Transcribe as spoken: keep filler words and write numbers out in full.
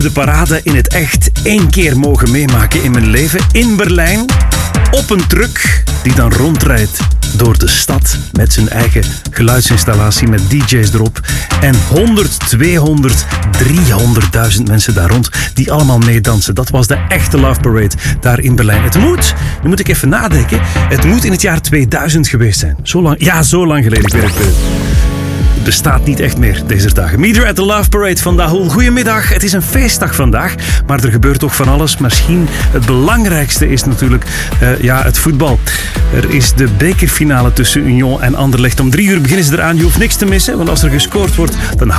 De parade in het echt één keer mogen meemaken in mijn leven. In Berlijn, op een truck die dan rondrijdt door de stad met zijn eigen geluidsinstallatie met D J's erop. En honderd, tweehonderd, driehonderdduizend mensen daar rond die allemaal meedansen. Dat was de echte Love Parade daar in Berlijn. Het moet, nu moet ik even nadenken, het moet in het jaar tweeduizend geweest zijn. Zo lang, ja, zo lang geleden. Ik weet het, ik weet het. Bestaat niet echt meer deze dagen. Meet her at the Love Parade van Dahul. Goedemiddag, het is een feestdag vandaag, maar er gebeurt toch van alles. Misschien het belangrijkste is natuurlijk uh, ja, het voetbal. Er is de bekerfinale tussen Union en Anderlecht. Om drie uur beginnen ze eraan. Je hoeft niks te missen, want als er gescoord wordt, dan